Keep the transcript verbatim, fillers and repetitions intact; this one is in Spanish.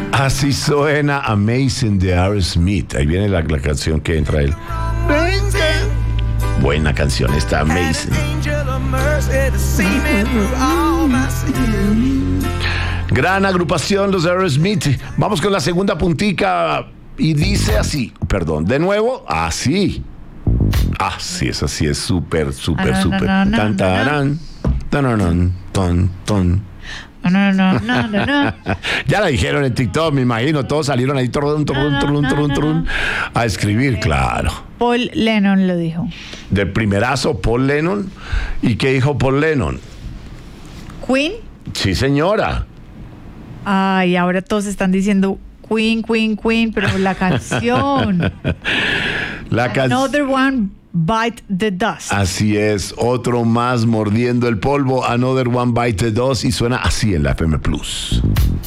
Así suena Amazing de Aerosmith. Ahí viene la, la canción que entra él. Buena canción esta, Amazing. Gran agrupación los Aerosmith. Vamos con la segunda puntica y dice así. Perdón, de nuevo, así. Ah, sí, es así, es súper, súper, súper. Tan, tarán, tan, tan, tan. No, no, no, no, no. Ya la dijeron en TikTok, me imagino. Todos salieron ahí trun, trun, trun, trun, trun, a escribir, claro. Paul Lennon lo dijo. Del primerazo, Paul Lennon. ¿Y qué dijo Paul Lennon? ¿Queen? Sí, señora. Ay, ahora todos están diciendo Queen, Queen, Queen, pero la canción. La canción. Another One Bite the Dust. Así es, otro más mordiendo el polvo. Another One Bite the Dust. Y suena así en la F M Plus.